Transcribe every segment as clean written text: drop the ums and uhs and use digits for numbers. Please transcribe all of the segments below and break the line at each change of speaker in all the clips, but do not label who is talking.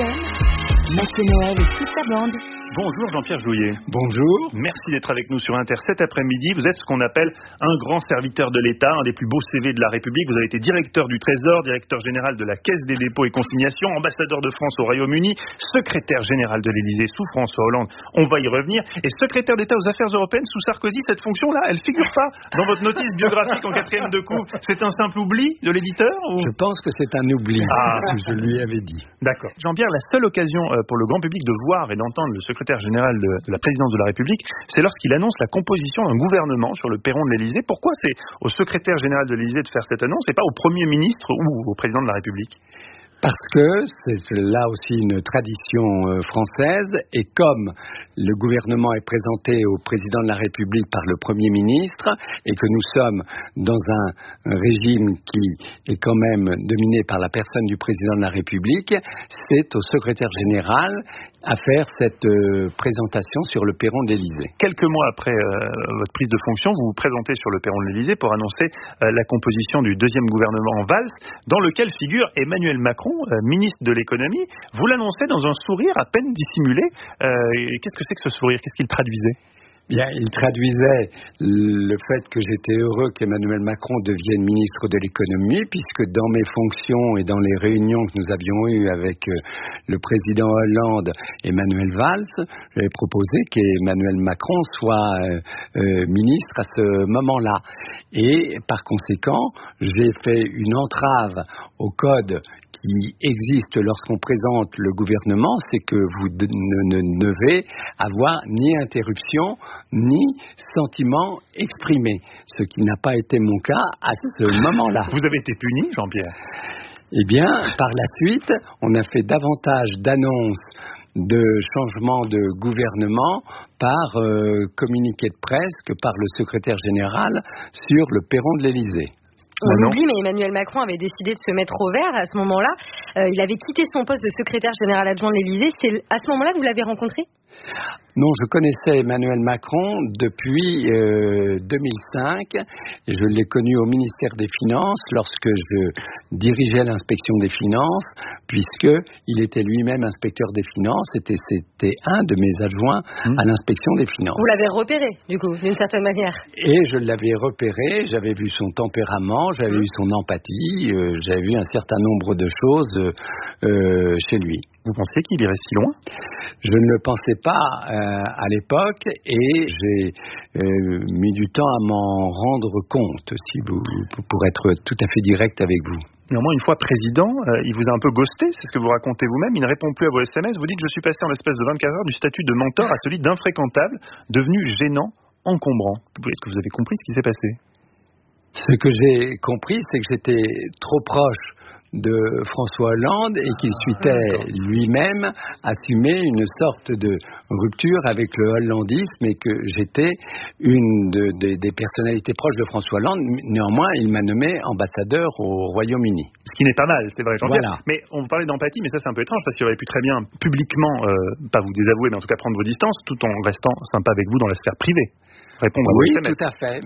RTL, Mathieu Noël et toute sa bande.
Bonjour Jean-Pierre Jouyet.
Bonjour.
Merci d'être avec nous sur Inter cet après-midi. Vous êtes ce qu'on appelle un grand serviteur de l'État, un des plus beaux CV de la République. Vous avez été directeur du Trésor, directeur général de la Caisse des dépôts et consignations, ambassadeur de France au Royaume-Uni, secrétaire général de l'Élysée sous François Hollande. On va y revenir. Et secrétaire d'État aux Affaires européennes sous Sarkozy. Cette fonction-là, elle figure pas dans votre notice biographique en 4e de couve. C'est un simple oubli de l'éditeur ou...
Je pense que c'est un oubli, ce que je lui avais dit.
D'accord. Jean-Pierre, la seule occasion pour le grand public de voir et d'entendre le secrétaire général de la présidence de la République, c'est lorsqu'il annonce la composition d'un gouvernement sur le perron de l'Élysée. Pourquoi c'est au secrétaire général de l'Élysée de faire cette annonce et pas au Premier ministre ou au président de la République ?
Parce que c'est là aussi une tradition française, et comme le gouvernement est présenté au président de la République par le Premier ministre, et que nous sommes dans un régime qui est quand même dominé par la personne du président de la République, c'est au secrétaire général à faire cette présentation sur le perron de l'Élysée.
Quelques mois après votre prise de fonction, vous vous présentez sur le perron de l'Élysée pour annoncer la composition du deuxième gouvernement Valls, dans lequel figure Emmanuel Macron, ministre de l'économie. Vous l'annoncez dans un sourire à peine dissimulé. Qu'est-ce que c'est que ce sourire ? Qu'est-ce qu'il traduisait ?
Bien, il traduisait le fait que j'étais heureux qu'Emmanuel Macron devienne ministre de l'économie, puisque dans mes fonctions et dans les réunions que nous avions eues avec le président Hollande et Manuel Valls, j'avais proposé qu'Emmanuel Macron soit ministre à ce moment-là. Et par conséquent, j'ai fait une entrave au code qui existe lorsqu'on présente le gouvernement, c'est que vous ne devez avoir ni interruption, ni sentiment exprimé, ce qui n'a pas été mon cas à ce moment-là.
Vous avez été puni, Jean-Pierre ?
Eh bien, par la suite, on a fait davantage d'annonces de changement de gouvernement par communiqué de presse que par le secrétaire général sur le perron de l'Élysée.
On l'oublie, mais Emmanuel Macron avait décidé de se mettre au vert à ce moment-là. Il avait quitté son poste de secrétaire général adjoint de l'Élysée. C'est à ce moment-là que vous l'avez rencontré ?
Non, je connaissais Emmanuel Macron depuis 2005 et je l'ai connu au ministère des Finances lorsque je dirigeais l'inspection des Finances, puisqu'il était lui-même inspecteur des Finances, c'était un de mes adjoints à l'inspection des Finances.
Vous l'avez repéré, du coup, d'une certaine manière.
Et je l'avais repéré, j'avais vu son tempérament, j'avais vu son empathie, j'avais vu un certain nombre de choses chez lui.
Vous pensiez qu'il irait si loin ?
Je ne le pensais pas à l'époque et j'ai mis du temps à m'en rendre compte, pour être tout à fait direct avec vous.
Néanmoins, une fois président, il vous a un peu ghosté, c'est ce que vous racontez vous-même. Il ne répond plus à vos SMS. Vous dites « Je suis passé en l'espace de 24 heures du statut de mentor à celui d'infréquentable, devenu gênant, encombrant ». Est-ce que vous avez compris ce qui s'est passé ?
Ce que j'ai compris, c'est que j'étais trop proche de François Hollande et qu'il souhaitait lui-même assumer une sorte de rupture avec le hollandisme et que j'étais une des personnalités proches de François Hollande. Néanmoins, il m'a nommé ambassadeur au Royaume-Uni.
Ce qui n'est pas mal, c'est vrai, Jean-Pierre.
Voilà.
Mais on parlait d'empathie, mais ça c'est un peu étrange parce qu'il aurait pu très bien publiquement, pas vous désavouer, mais en tout cas prendre vos distances, tout en restant sympa avec vous dans la sphère privée. Répondre à
oui,
vos SMS.
Tout à fait.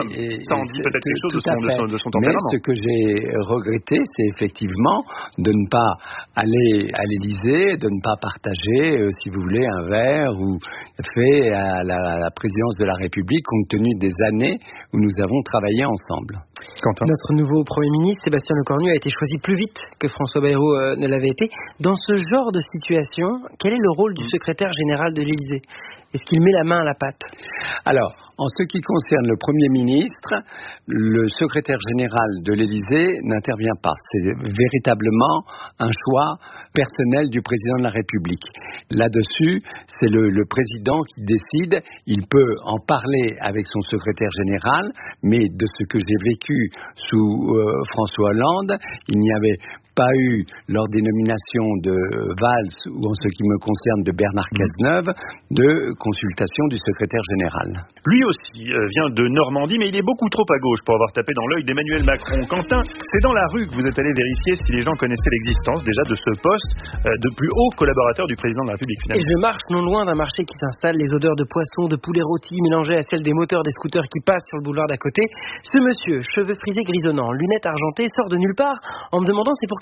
Ça en dit peut-être quelque chose de son tempérament.
Mais ce que j'ai regretté, c'est effectivement de ne pas aller à l'Élysée, de ne pas partager, si vous voulez, un verre ou fait à la présidence de la République, compte tenu des années où nous avons travaillé ensemble.
Quentin.
Notre nouveau Premier ministre, Sébastien Lecornu, a été choisi plus vite que François Bayrou ne l'avait été. Dans ce genre de situation, quel est le rôle du secrétaire général de l'Élysée ? Est-ce qu'il met la main à la pâte ?
Alors, en ce qui concerne le Premier ministre, le secrétaire général de l'Élysée n'intervient pas. C'est véritablement un choix personnel du président de la République. Là-dessus, c'est le président qui décide. Il peut en parler avec son secrétaire général, mais de ce que j'ai vécu sous François Hollande, il n'y avait pas eu, lors des nominations de Valls ou en ce qui me concerne de Bernard Cazeneuve, de consultation du secrétaire général.
Lui aussi vient de Normandie, mais il est beaucoup trop à gauche pour avoir tapé dans l'œil d'Emmanuel Macron. Quentin, c'est dans la rue que vous êtes allé vérifier si les gens connaissaient l'existence déjà de ce poste de plus haut collaborateur du président de la République. Finalement.
Et je marche non loin d'un marché qui s'installe, les odeurs de poissons, de poulet rôti mélangées à celles des moteurs des scooters qui passent sur le boulevard d'à côté. Ce monsieur, cheveux frisés grisonnants, lunettes argentées, sort de nulle part en me demandant c'est pour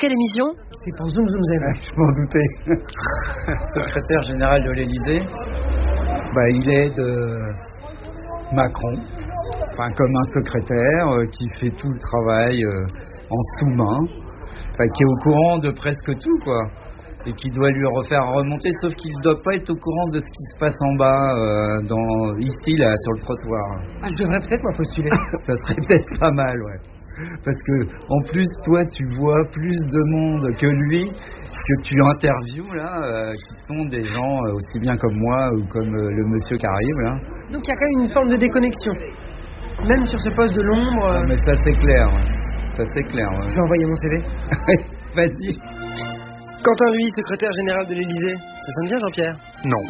quelle émission?
C'est pour Zoom Zoom Zem.
Je m'en doutais. Secrétaire général de l'Élysée, il aide Macron, comme un secrétaire qui fait tout le travail en sous-main, qui est au courant de presque tout, quoi. Et qui doit lui refaire remonter, sauf qu'il ne doit pas être au courant de ce qui se passe en bas, ici, là, sur le trottoir.
Je devrais peut-être m'en postuler.
Ça serait peut-être pas mal, ouais. Parce que, en plus, toi, tu vois plus de monde que lui, que tu interviews, là, qui sont des gens aussi bien comme moi ou comme le monsieur qui arrive, là.
Donc, il y a quand même une forme de déconnexion. Même sur ce poste de l'ombre.
Mais ça, c'est clair, ouais. Ça, c'est clair, ouais.
Je vais envoyer mon CV.
Vas-y.
Quentin Louis, secrétaire général de l'Élysée. Ça sonne bien, Jean-Pierre?
Non.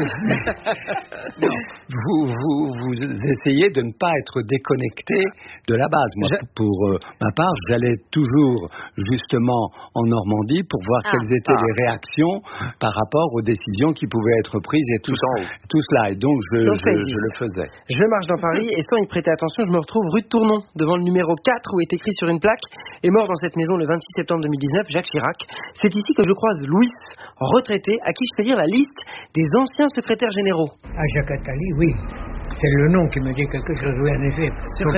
Vous essayez de ne pas être déconnecté de la base. Moi, pour ma part, j'allais toujours justement en Normandie pour voir quelles étaient les réactions par rapport aux décisions qui pouvaient être prises et tout cela. Et donc, je le faisais.
Je marche dans Paris et sans y prêter attention, je me retrouve rue de Tournon, devant le numéro 4 où est écrit sur une plaque « Est mort dans cette maison le 26 septembre 2019, Jacques Chirac ». C'est ici que je croise Louis, retraité, à qui je fais lire la liste des anciens secrétaires généraux.
Jacques Attali, oui. C'est le nom qui me dit quelque chose, oui, en effet.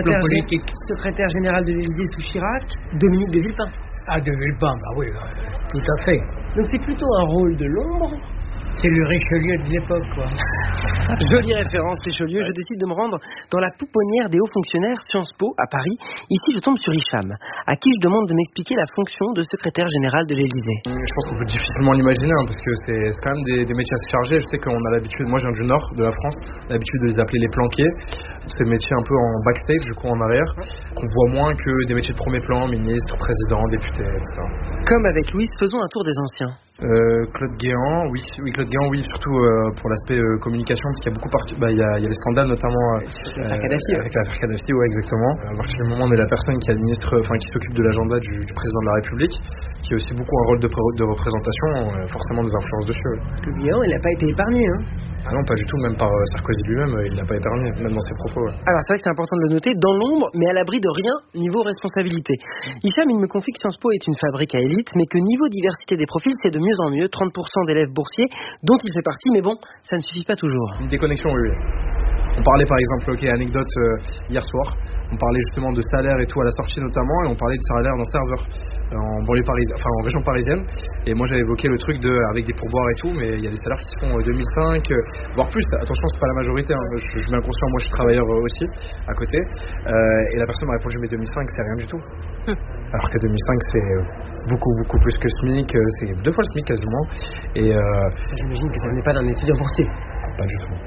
Secrétaire général de l'Élysée sous Chirac, Dominique de Villepin. De Villepin, oui, tout à fait.
Donc c'est plutôt un rôle de l'ombre.
C'est le Richelieu de l'époque, quoi.
Jolie référence, Richelieu. Je décide de me rendre dans la pouponnière des hauts fonctionnaires Sciences Po à Paris. Ici, je tombe sur Hicham, à qui je demande de m'expliquer la fonction de secrétaire général de l'Élysée.
Je pense qu'on peut difficilement l'imaginer, parce que c'est quand même des métiers assez chargés. Je sais qu'on a l'habitude, moi je viens du nord de la France, on a l'habitude de les appeler les planqués. C'est des métiers un peu en backstage, du coup en arrière, qu'on voit moins que des métiers de premier plan, ministre, président, député, etc.
Comme avec Louise, faisons un tour des anciens.
Claude Guéant, oui, Claude Guéant, oui, surtout pour l'aspect communication, parce qu'il y a beaucoup il y a les scandales notamment avec l'affaire Kadhafi, ouais, exactement. À partir du moment où on est la personne qui administre, qui s'occupe de l'agenda du président de la République, qui a aussi beaucoup un rôle de représentation, forcément des influences dessus. Ouais.
Claude Guéant, il n'a pas été épargné,
Ah non, pas du tout, même par Sarkozy lui-même, il l'a pas épargné, même dans ses propos. Ouais.
Alors c'est vrai que c'est important de le noter, dans l'ombre, mais à l'abri de rien, niveau responsabilité. Hicham, il me confie que Sciences Po est une fabrique à élite, mais que niveau diversité des profils, c'est de mieux en mieux, 30% d'élèves boursiers, dont il fait partie, mais bon, ça ne suffit pas toujours.
Une déconnexion, oui. On parlait par exemple, anecdote, hier soir, on parlait justement de salaire et tout à la sortie notamment, et on parlait de salaire d'un serveur en banlieue parisienne, en région parisienne, et moi j'avais évoqué le truc avec des pourboires et tout, mais il y a des salaires qui se font 2005, voire plus. Attention, c'est pas la majorité, je suis bien conscient, moi je suis travailleur aussi à côté, et la personne m'a répondu mais 2005 c'est rien du tout. Alors que 2005 c'est beaucoup plus que SMIC, c'est 2 fois le SMIC quasiment, et
j'imagine que ça venait pas d'un étudiant boursier.
Pas du tout.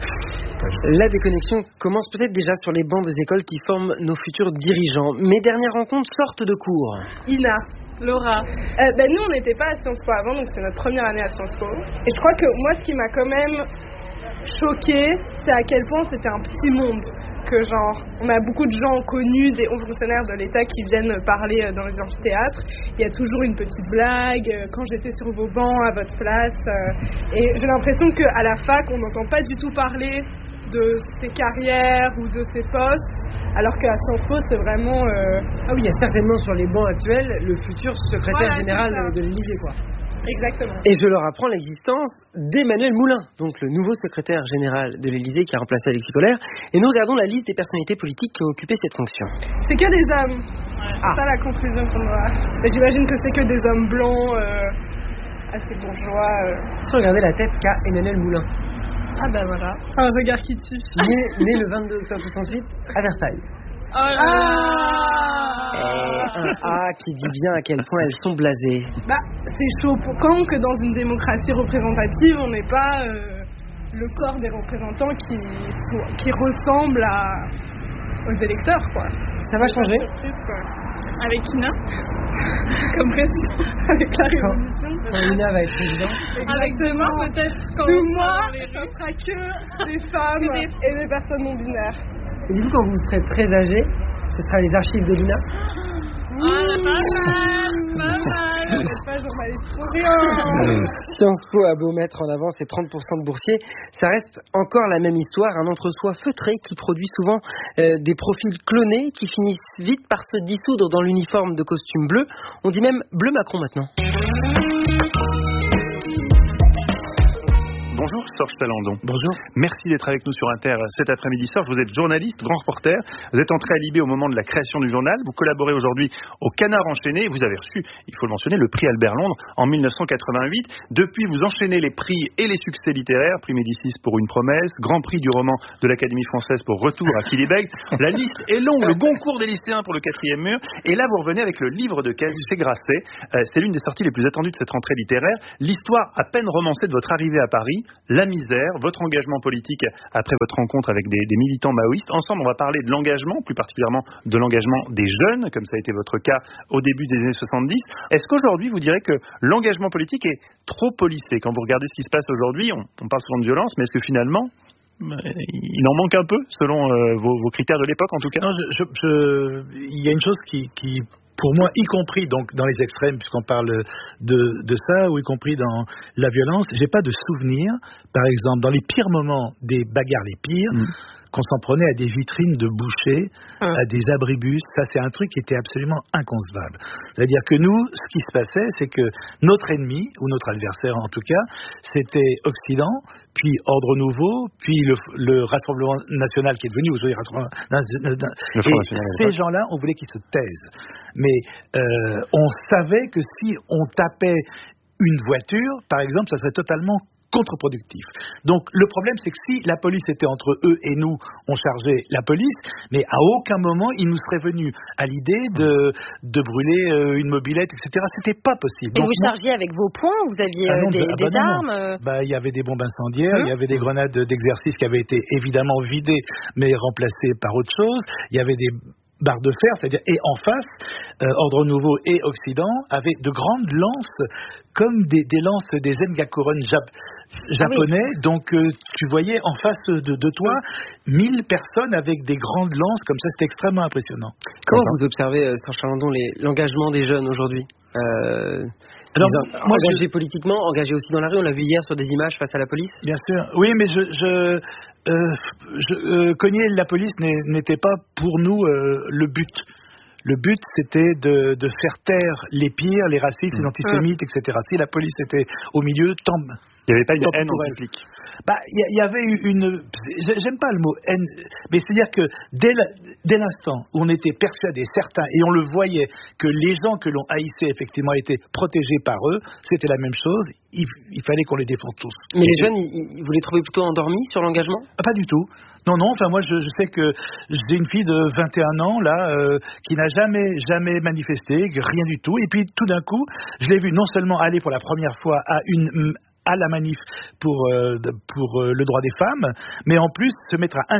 La déconnexion commence peut-être déjà sur les bancs des écoles qui forment nos futurs dirigeants. Mes dernières rencontres sortent de cours.
Ina, Laura. Nous, on n'était pas à Sciences Po avant, donc c'est notre première année à Sciences Po. Et je crois que moi, ce qui m'a quand même choquée, c'est à quel point c'était un petit monde. Que on a beaucoup de gens connus, des hauts fonctionnaires de l'État qui viennent parler dans les amphithéâtres. Il y a toujours une petite blague, quand j'étais sur vos bancs, à votre place. Et j'ai l'impression qu'à la fac, on n'entend pas du tout parler de ses carrières ou de ses postes, alors qu'à Sciences Po, c'est vraiment...
Ah oui, il y a certainement sur les bancs actuels le futur secrétaire général de l'Élysée, quoi.
Exactement.
Et je leur apprends l'existence d'Emmanuel Moulin, donc le nouveau secrétaire général de l'Élysée qui a remplacé Alexis Kohler. Et nous regardons la liste des personnalités politiques qui ont occupé cette fonction.
C'est que des hommes. C'est ça la conclusion qu'on doit. J'imagine que c'est que des hommes blancs, assez bourgeois.
Si regardez la tête qu'a Emmanuel Moulin.
Ah bah voilà. Un regard qui tue.
Né le 22 octobre 68 à Versailles.
Oh là là.
Qui dit bien à quel point elles sont blasées.
C'est chaud pour quand que dans une démocratie représentative, on n'est pas le corps des représentants qui ressemble aux électeurs, quoi.
Ça va changer.
Avec Ina, comme président, avec la révolution.
Quand Ina va être présidente.
Exactement, peut-être quand moi, ça sera que des femmes et des personnes non binaires.
Et du coup, quand vous serez très âgé, ce sera les archives de l'INA.
Pas journaliste pour rien.
Sciences Po a beau mettre en avant ses 30% de boursiers, ça reste encore la même histoire, un entre-soi feutré qui produit souvent des profils clonés qui finissent vite par se dissoudre dans l'uniforme de costume bleu. On dit même bleu Macron maintenant.
Bonjour Serge Talandon.
Bonjour.
Merci d'être avec nous sur Inter cet après-midi. Serge, vous êtes journaliste, grand reporter. Vous êtes entré à Libé au moment de la création du journal. Vous collaborez aujourd'hui au Canard enchaîné. Vous avez reçu, il faut le mentionner, le prix Albert Londres en 1988. Depuis, vous enchaînez les prix et les succès littéraires. Prix Médicis pour Une promesse, Grand Prix du roman de l'Académie française pour Retour à Quillybeeg. La liste est longue. Le Goncourt des lycéens pour Le Quatrième mur. Et là, vous revenez avec le livre de Caisse chez Grasset. C'est l'une des sorties les plus attendues de cette rentrée littéraire. L'histoire à peine romancée de votre arrivée à Paris, la misère, votre engagement politique après votre rencontre avec des militants maoïstes. Ensemble, on va parler de l'engagement, plus particulièrement de l'engagement des jeunes, comme ça a été votre cas au début des années 70. Est-ce qu'aujourd'hui, vous direz que l'engagement politique est trop policé? Quand vous regardez ce qui se passe aujourd'hui, on parle souvent de violence, mais est-ce que finalement, il en manque un peu, selon vos critères de l'époque en tout cas?
Non, il y a une chose qui pour moi, y compris donc dans les extrêmes, puisqu'on parle de ça, ou y compris dans la violence, j'ai pas de souvenir, par exemple, dans les pires moments des bagarres les pires, qu'on s'en prenait à des vitrines de bouchers, à des abribus. Ça, c'est un truc qui était absolument inconcevable. C'est-à-dire que nous, ce qui se passait, c'est que notre ennemi, ou notre adversaire en tout cas, c'était Occident, puis Ordre Nouveau, puis le Rassemblement National qui est devenu aujourd'hui Rassemblement National. Et ces gens-là, on voulait qu'ils se taisent. Mais on savait que si on tapait une voiture, par exemple, ça serait totalement contre-productif. Donc le problème, c'est que si la police était entre eux et nous, on chargeait la police, mais à aucun moment il nous serait venu à l'idée de brûler une mobilette, etc. C'était pas possible.
Et donc, vous chargiez avec vos poings? Vous aviez des armes?
Il y avait des bombes incendiaires, il y avait des grenades d'exercice qui avaient été évidemment vidées, mais remplacées par autre chose. Il y avait des barres de fer, c'est-à-dire, et en face, Ordre Nouveau et Occident avaient de grandes lances, comme des lances des Engakuren japonais. Donc tu voyais en face de toi 1000 personnes avec des grandes lances comme ça. C'était extrêmement impressionnant.
Comment vous observez, Serge Talandon, l'engagement des jeunes aujourd'hui? Alors, moi, engagés politiquement, engagés aussi dans la rue, on l'a vu hier sur des images face à la police.
Bien sûr, oui, mais cogner la police n'était pas pour nous le but. Le but, c'était de faire taire les pires, les racistes, les antisémites, etc. Si la police était au milieu,
il n'y avait pas une haine en public.
Il y avait une... J'aime pas le mot haine, mais c'est-à-dire que dès l'instant où on était persuadés, certains, et on le voyait, que les gens que l'on haïssait effectivement étaient protégés par eux, c'était la même chose, il fallait qu'on les défende tous.
Mais les jeunes, vous les trouvez plutôt endormis sur l'engagement?
Pas du tout. Non, enfin moi je sais que j'ai une fille de 21 ans là qui n'a jamais manifesté, rien du tout, et puis tout d'un coup, je l'ai vue non seulement aller pour la première fois à la manif pour le droit des femmes, mais en plus se mettre à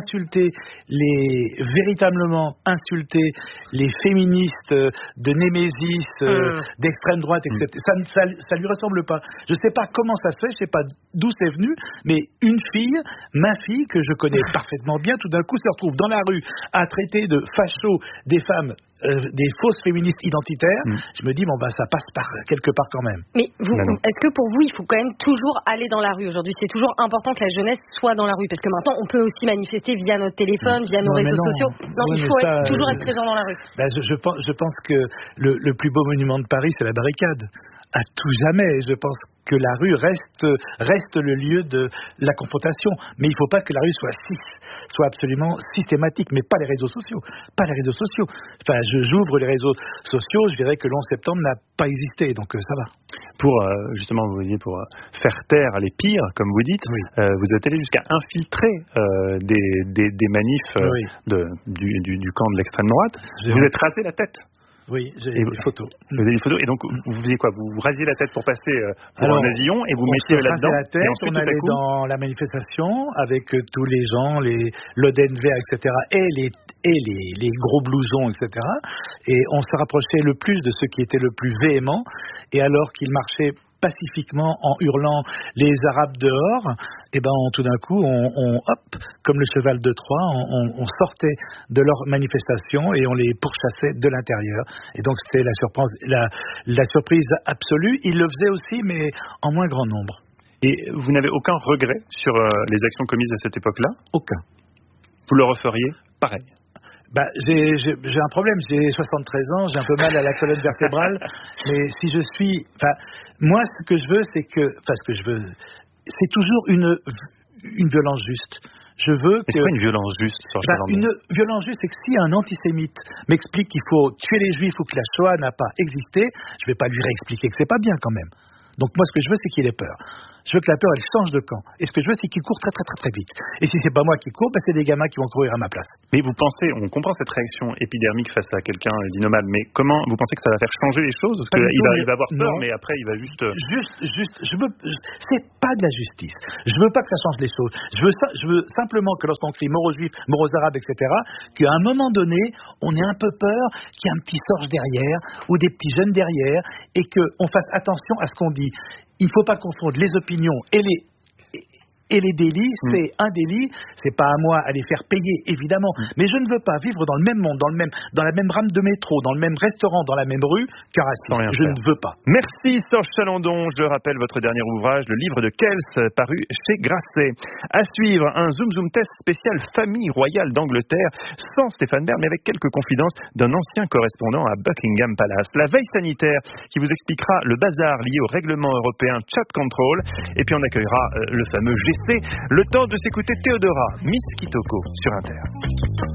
véritablement insulter les féministes de Némésis, d'extrême droite, etc. Ça lui ressemble pas. Je sais pas comment ça se fait, je sais pas d'où c'est venu, mais une fille, ma fille, que je connais parfaitement bien, tout d'un coup se retrouve dans la rue à traiter de fachos des femmes, des fausses féministes identitaires. Je me dis, ça passe par quelque part quand même.
Mais est-ce que pour vous, il faut quand même toujours aller dans la rue aujourd'hui? C'est toujours important que la jeunesse soit dans la rue, parce que maintenant, on peut aussi manifester via notre téléphone, via nos réseaux sociaux. Non, il faut toujours être présent dans la rue.
Je pense que le plus beau monument de Paris, c'est la barricade. À tout jamais, je pense que la rue reste le lieu de la confrontation. Mais il ne faut pas que la rue soit absolument systématique, mais pas les réseaux sociaux. Enfin, j'ouvre les réseaux sociaux, je dirais que le 11 septembre n'a pas existé, donc ça va.
Pour justement, vous voyez, pour faire taire les pires, comme vous dites, vous êtes allé jusqu'à infiltrer des manifs du camp de l'extrême droite. Vous êtes rasé la tête.
Oui, j'ai des photos.
Vous avez des photos, et donc vous faisiez quoi? Vous rasiez la tête pour passer pour un asillon, et vous mettiez là-dedans,
la tête, et ensuite on allait dans la manifestation avec tous les gens, l'Oden vert, etc., et les gros blousons, etc. Et on se rapprochait le plus de ceux qui étaient le plus véhéments, et alors qu'ils marchaient pacifiquement en hurlant les Arabes dehors, et tout d'un coup, hop, comme le cheval de Troie, on sortait de leur manifestation et on les pourchassait de l'intérieur. Et donc c'était la surprise absolue. Ils le faisaient aussi, mais en moins grand nombre.
Et vous n'avez aucun regret sur les actions commises à cette époque-là ?
Aucun.
Vous le referiez pareil ?
J'ai un problème, j'ai 73 ans, j'ai un peu mal à la colonne vertébrale, mais si je suis... moi, ce que je veux, c'est toujours une violence juste. Je veux que...
C'est quoi une violence juste,
Une violence juste, c'est que si un antisémite m'explique qu'il faut tuer les juifs ou que la Shoah n'a pas existé, je ne vais pas lui réexpliquer que c'est pas bien quand même. Donc moi, ce que je veux, c'est qu'il ait peur. Je veux que la peur, elle change de camp. Et ce que je veux, c'est qu'il court très, très, très, très vite. Et si c'est pas moi qui cours, c'est des gamins qui vont courir à ma place.
Mais vous pensez, on comprend cette réaction épidermique face à quelqu'un d'innommable, mais comment vous pensez que ça va faire changer les choses ? Parce qu'il va avoir peur, mais après, il va juste...
C'est pas de la justice. Je veux pas que ça change les choses. Je veux simplement que lorsqu'on crie mort aux juifs, mort aux arabes, etc., qu'à un moment donné, on ait un peu peur qu'il y ait un petit Sorge derrière, ou des petits jeunes derrière, et qu'on fasse attention à ce qu'on dit. Il ne faut pas confondre les opinions et les délits. C'est un délit, c'est pas à moi à les faire payer, évidemment. Mais je ne veux pas vivre dans le même monde, dans la même rame de métro, dans le même restaurant, dans la même rue qu'un raciste. Je ne veux pas.
Merci Sorge Chalandon. Je rappelle votre dernier ouvrage, le livre de Kels, paru chez Grasset. À suivre, un zoom test spécial famille royale d'Angleterre, sans Stéphane Bern, mais avec quelques confidences d'un ancien correspondant à Buckingham Palace. La veille sanitaire, qui vous expliquera le bazar lié au règlement européen Chat Control. Et puis on accueillera le fameux GC. Le temps de s'écouter Théodora, Miss Kitoko sur Inter.